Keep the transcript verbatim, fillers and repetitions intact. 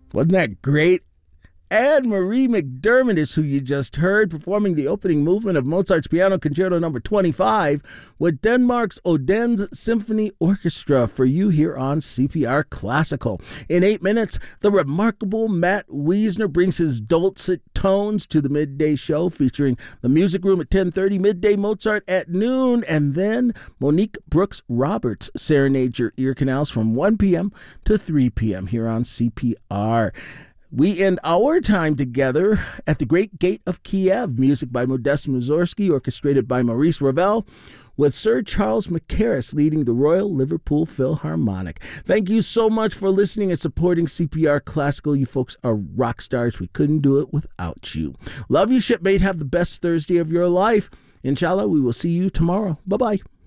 Wasn't that great? Anne-Marie McDermott is who you just heard, performing the opening movement of Mozart's Piano Concerto number twenty-five with Denmark's Odense Symphony Orchestra for you here on C P R Classical. In eight minutes, the remarkable Matt Wiesner brings his dulcet tones to the midday show, featuring the Music Room at ten thirty, Midday Mozart at noon, and then Monique Brooks Roberts serenades your ear canals from one p.m. to three p.m. here on C P R. We end our time together at the Great Gate of Kiev, music by Modest Mussorgsky, orchestrated by Maurice Ravel, with Sir Charles Mackerras leading the Royal Liverpool Philharmonic. Thank you so much for listening and supporting C P R Classical. You folks are rock stars. We couldn't do it without you. Love you, shipmate. Have the best Thursday of your life. Inshallah, we will see you tomorrow. Bye-bye.